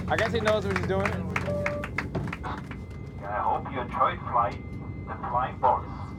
I guess he knows what he's doing. I hope you enjoyed the flying boats.